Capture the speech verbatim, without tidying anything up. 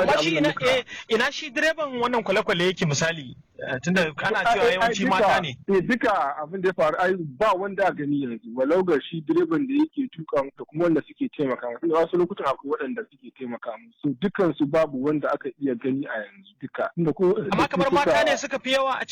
amma shi ina ina shi direban wannan kwale-kwale yake misali tunda ana cewa yawanci mata ne. Eh duka abin da ya faru ai ba wanda a gani yanzu walau ga shi direban da yake tuka da kuma wanda suke taimaka musu. Wasu lokutan akwai waɗanda suke taimaka musu. Dukkan su babu wanda aka iya gani a yanzu duka. Amma kamar mata ne suka fi yawa a